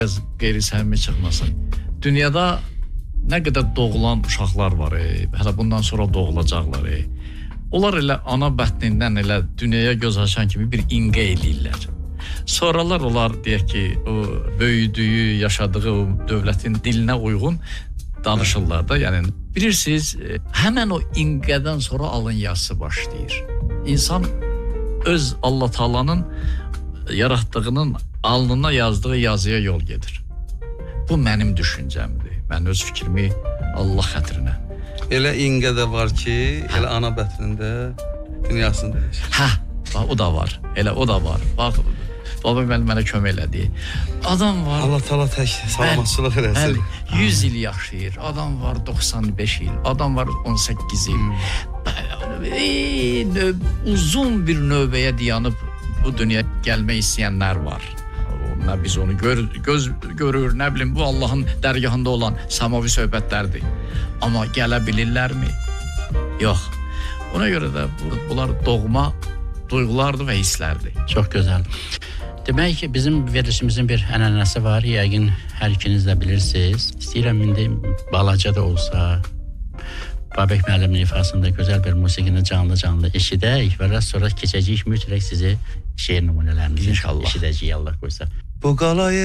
Qeyri-səmimi çıxmasın. Dünyada nə qədər doğulan uşaqlar var, hələ bundan sonra doğulacaqlar. Onlar elə ana bətnindən elə dünyaya göz açan kimi bir inqə eləyirlər. Sonralar onlar deyək ki, o böyüdüyü, yaşadığı o dövlətin dilinə uyğun danışırlar da. Yəni bilirsiniz, həmən o inqədən sonra alın yazısı başlayır. İnsan öz Allah Taala'nın yaratdığının alnına yazdığı yazıya yol gedir. Bu mənim düşüncəmdir. Mən öz fikrimi Allah xətrinə. Elə inqə də var ki, elə ana bətnində dünyasını dəyişir. Hə, o da var. Elə o da var. Bax, baba mənə kömək elədi. Adam var. Allah Taala tək salamatçılıq eləsin. 100 il yaşayır. Adam var 95 il. Adam var 18 il. Uzun bir növbəyə dayanıb bu dünyaya gəlmək istəyənlər var. Nə biz onu göz görür, nə bilim, bu Allahın dərgahında olan samavi söhbətlərdir. Amma gələ bilirlərmi? Yox. Ona görə də bunlar doğma duyğulardır və hisslərdir. Çox gözəl. Demək ki, bizim verilişimizin bir ənənəsi var. Yəqin hər ikiniz də bilirsiniz. İstəyirəm indi balaca da olsa Babək müəllimin ifasında gözəl bir musiqini canlı eşidək və sonra keçəcəyik mütləq sizi şeir nümunələrimizi İnşallah eşidəcəyik, Allah qoysa. Bu qalayı